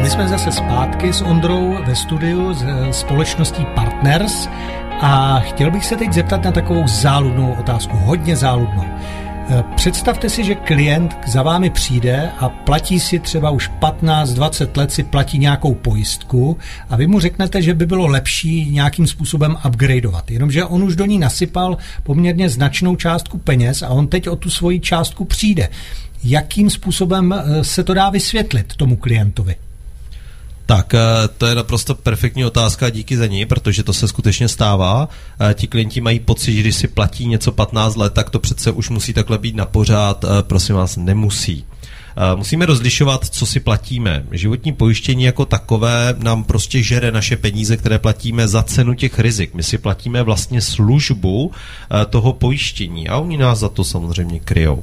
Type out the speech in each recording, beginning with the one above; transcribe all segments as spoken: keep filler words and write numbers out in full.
My jsme zase zpátky s Ondrou ve studiu s společností Partners a chtěl bych se teď zeptat na takovou záludnou otázku, hodně záludnou. Představte si, že klient za vámi přijde a platí si třeba už patnáct dvacet let si platí nějakou pojistku a vy mu řeknete, že by bylo lepší nějakým způsobem upgradeovat. Jenomže on už do ní nasypal poměrně značnou částku peněz a on teď o tu svoji částku přijde. Jakým způsobem se to dá vysvětlit tomu klientovi? Tak, to je naprosto perfektní otázka, díky za ní, protože to se skutečně stává. Ti klienti mají pocit, že když si platí něco patnáct let, tak to přece už musí takhle být na pořád. Prosím vás, nemusí. Musíme rozlišovat, co si platíme. Životní pojištění jako takové nám prostě žere naše peníze, které platíme za cenu těch rizik. My si platíme vlastně službu toho pojištění a oni nás za to samozřejmě kryjou.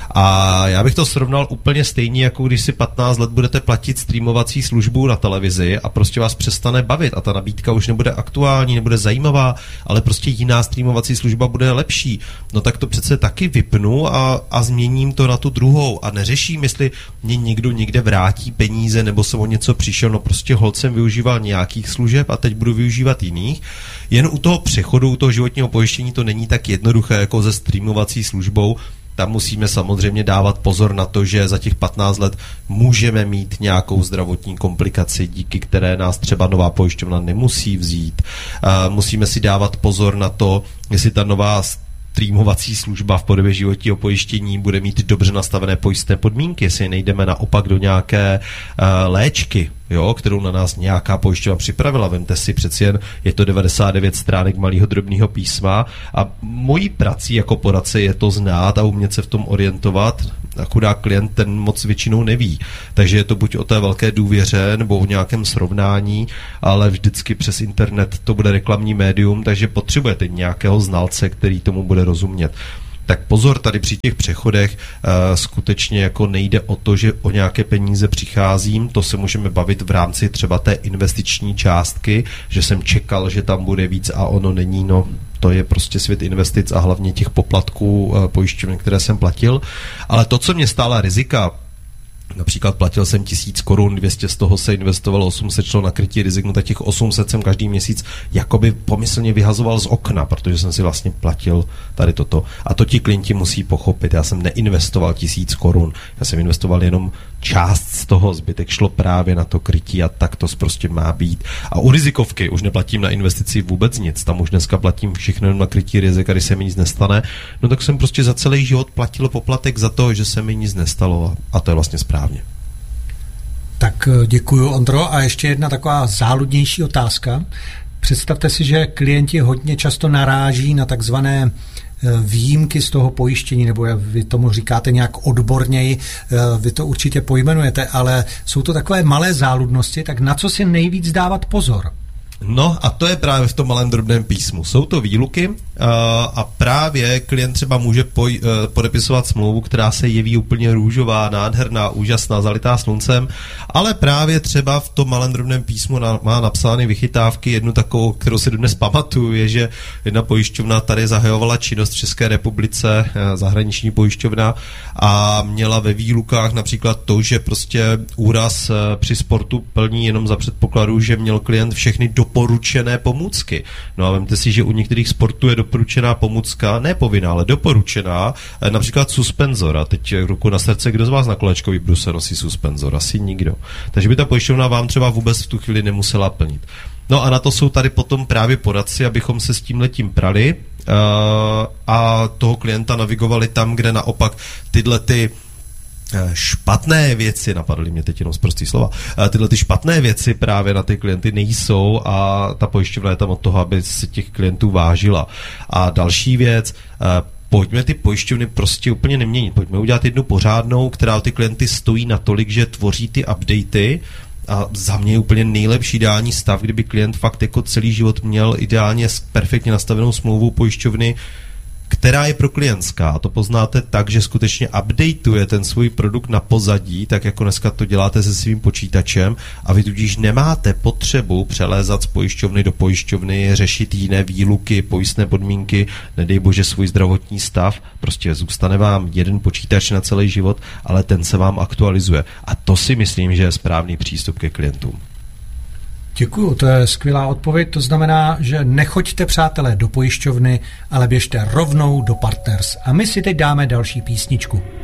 A já bych to srovnal úplně stejně, jako když si patnáct let budete platit streamovací službu na televizi a prostě vás přestane bavit a ta nabídka už nebude aktuální, nebude zajímavá, ale prostě jiná streamovací služba bude lepší. No tak to přece taky vypnu a, a změním to na tu druhou a neřeším, jestli mě někdo někde vrátí peníze nebo jsem o něco přišel, no prostě holt jsem využíval nějakých služeb a teď budu využívat jiných. Jen u toho přechodu, u toho životního pojištění to není tak jednoduché jako se streamovací službou. Tam musíme samozřejmě dávat pozor na to, že za těch patnáct let můžeme mít nějakou zdravotní komplikaci, díky které nás třeba nová pojišťovna nemusí vzít. Musíme si dávat pozor na to, jestli ta nová streamovací služba v podobě životního pojištění bude mít dobře nastavené pojistné podmínky, jestli nejdeme naopak do nějaké uh, léčky, jo, kterou na nás nějaká pojišťovna připravila. Vemte si, přeci jen je to devadesát devět stránek malého drobného písma a mojí prací jako poradce je to znát a umět se v tom orientovat. A chudák klient ten moc většinou neví. Takže je to buď o té velké důvěře nebo o nějakém srovnání, ale vždycky přes internet to bude reklamní médium, takže potřebujete nějakého znalce, který tomu bude rozumět. Tak pozor, tady při těch přechodech uh, skutečně jako nejde o to, že o nějaké peníze přicházím, to se můžeme bavit v rámci třeba té investiční částky, že jsem čekal, že tam bude víc a ono není, no to je prostě svět investic a hlavně těch poplatků uh, pojišťovny, které jsem platil, ale to, co mě stála rizika, například platil jsem tisíc korun, dvě stě z toho se investovalo, osm set šlo na krytí rizik, no tak těch osm set jsem každý měsíc jakoby pomyslně vyhazoval z okna, protože jsem si vlastně platil tady toto. A to ti klienti musí pochopit. Já jsem neinvestoval tisíc korun, já jsem investoval jenom část z toho, zbytek šlo právě na to krytí a tak to prostě má být. A u rizikovky už neplatím na investici vůbec nic, tam už dneska platím všechno na krytí rizik a když se mi nic nestane, no tak jsem prostě za celý život platil poplatek za to, že se mi nic nestalo a to je vlastně správně. Tak děkuju, Ondro. A ještě jedna taková záludnější otázka. Představte si, že klienti hodně často naráží na takzvané výjimky z toho pojištění, nebo vy tomu říkáte nějak odborněji, vy to určitě pojmenujete, ale jsou to takové malé záludnosti, tak na co si nejvíc dávat pozor? No a to je právě v tom malém drobném písmu. Jsou to výluky uh, a právě klient třeba může poj, uh, podepisovat smlouvu, která se jeví úplně růžová, nádherná, úžasná, zalitá sluncem, ale právě třeba v tom malém drobném písmu na, má napsány vychytávky. Jednu takovou, kterou si dnes pamatuju, je, že jedna pojišťovna tady zahajovala činnost v České republice, uh, zahraniční pojišťovna, a měla ve výlukách například to, že prostě úraz uh, při sportu plní jenom za předpokladu, že měl klient všechny do doporučené pomůcky. No a vemte si, že u některých sportů je doporučená pomůcka, ne povinná, ale doporučená, například suspenzor. A teď ruku na srdce, kdo z vás na kolečkový bruse nosí suspenzor? Asi nikdo. Takže by ta pojišťovna vám třeba vůbec v tu chvíli nemusela plnit. No a na to jsou tady potom právě poradci, abychom se s tímhletím prali uh, a toho klienta navigovali tam, kde naopak tyhle ty špatné věci, napadly mě teď jenom z prostý slova, tyhle ty špatné věci právě na ty klienty nejsou a ta pojišťovna je tam od toho, aby se těch klientů vážila. A další věc, pojďme ty pojišťovny prostě úplně neměnit. Pojďme udělat jednu pořádnou, která ty klienty stojí natolik, že tvoří ty updaty a za mě je úplně nejlepší ideální stav, kdyby klient fakt jako celý život měl ideálně perfektně nastavenou smlouvu pojišťovny, která je pro klientská. To poznáte tak, že skutečně updateuje ten svůj produkt na pozadí, tak jako dneska to děláte se svým počítačem a vy tudíž nemáte potřebu přelézat z pojišťovny do pojišťovny, řešit jiné výluky, pojistné podmínky, nedej bože svůj zdravotní stav, prostě zůstane vám jeden počítač na celý život, ale ten se vám aktualizuje. A to si myslím, že je správný přístup ke klientům. Děkuju, to je skvělá odpověď. To znamená, že nechoďte, přátelé, do pojišťovny, ale běžte rovnou do Partners. A my si teď dáme další písničku.